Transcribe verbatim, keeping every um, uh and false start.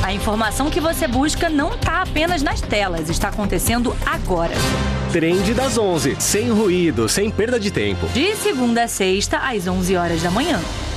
A informação que você busca não está apenas nas telas, está acontecendo agora. Trend das onze, sem ruído, sem perda de tempo. De segunda a sexta, às onze horas da manhã.